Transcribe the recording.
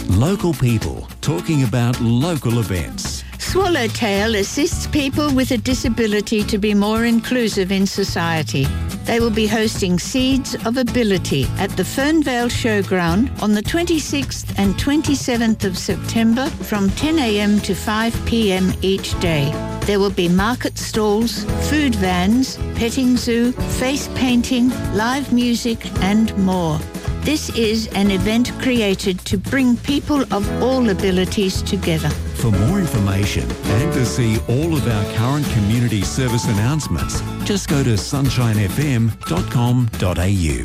Local people talking about local events. Swallowtail assists people with a disability to be more inclusive in society. They will be hosting Seeds of Ability at the Fernvale Showground on the 26th and 27th of September from 10 a.m. to 5 p.m. each day. There will be market stalls, food vans, petting zoo, face painting, live music and more. This is an event created to bring people of all abilities together. For more information and to see all of our current community service announcements, just go to sunshinefm.com.au.